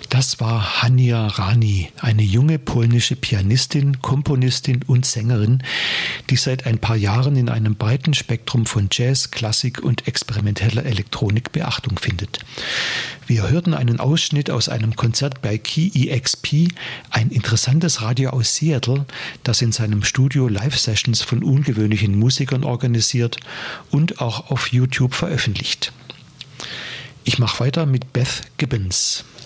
Das war Hania Rani, eine junge polnische Pianistin, Komponistin und Sängerin, die seit ein paar Jahren in einem breiten Spektrum von Jazz, Klassik und experimenteller Elektronik Beachtung findet. Wir hörten einen Ausschnitt aus einem Konzert bei Key EXP, ein interessantes Radio aus Seattle, das in seinem Studio Live-Sessions von ungewöhnlichen Musikern organisiert und auch auf YouTube veröffentlicht. Ich mache weiter mit Beth Gibbons.